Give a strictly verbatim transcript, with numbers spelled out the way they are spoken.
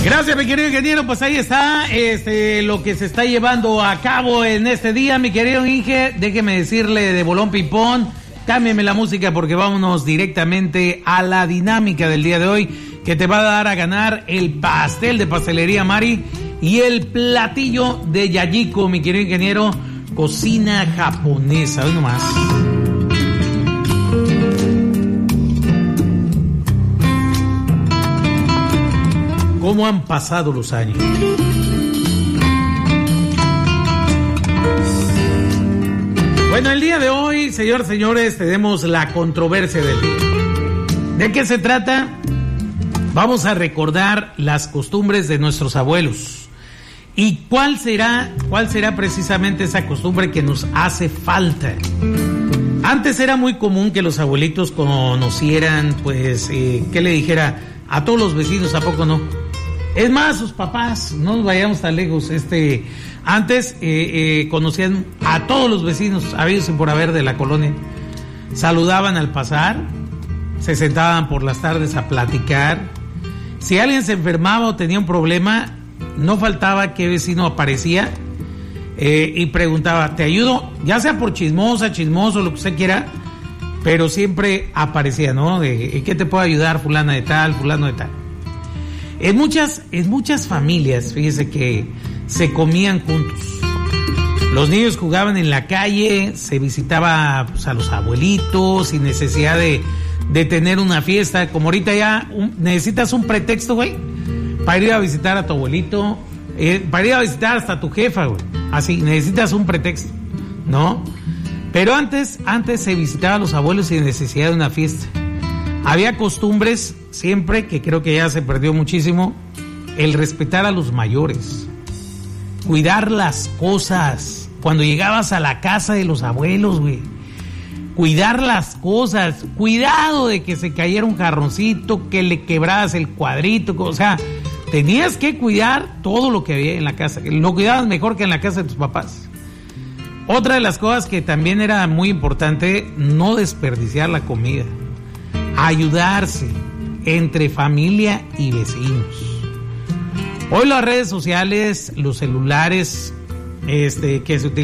Gracias, mi querido ingeniero. Pues ahí está este, lo que se está llevando a cabo en este día, mi querido Inge. Déjeme decirle de bolón ping-pong, cámbiame la música porque vámonos directamente a la dinámica del día de hoy, que te va a dar a ganar el pastel de Pastelería Mari y el platillo de Yayiko, mi querido ingeniero, cocina japonesa. Hoy nomás. ¿Cómo han pasado los años? Bueno, el día de hoy, señores, señores, tenemos la controversia del día. ¿De qué se trata? Vamos a recordar las costumbres de nuestros abuelos. ¿Y cuál será, cuál será precisamente esa costumbre que nos hace falta? Antes era muy común que los abuelitos conocieran, pues, eh, ¿qué le dijera? A todos los vecinos, ¿a poco no? Es más, sus papás, no nos vayamos tan lejos, este, antes eh, eh, conocían a todos los vecinos, habidos y por haber de la colonia, saludaban al pasar, se sentaban por las tardes a platicar, si alguien se enfermaba o tenía un problema, no faltaba que vecino aparecía eh, y preguntaba, ¿te ayudo? Ya sea por chismosa, chismoso, lo que usted quiera, pero siempre aparecía, ¿no? De, ¿qué te puedo ayudar, fulana de tal, fulano de tal? En muchas, en muchas familias, fíjese que se comían juntos. Los niños jugaban en la calle, se visitaba pues, a los abuelitos sin necesidad de, de tener una fiesta. Como ahorita ya un, necesitas un pretexto, güey, para ir a visitar a tu abuelito, eh, para ir a visitar hasta a tu jefa, güey. Así, necesitas un pretexto, ¿no? Pero antes, antes se visitaba a los abuelos sin necesidad de una fiesta. Había costumbres siempre, que creo que ya se perdió muchísimo, el respetar a los mayores, cuidar las cosas. Cuando llegabas a la casa de los abuelos, güey, cuidar las cosas, cuidado de que se cayera un jarroncito, que le quebraras el cuadrito, o sea, tenías que cuidar todo lo que había en la casa, lo cuidabas mejor que en la casa de tus papás. Otra de las cosas que también era muy importante, no desperdiciar la comida, ayudarse entre familia y vecinos. Hoy las redes sociales, los celulares, este, que se utilizan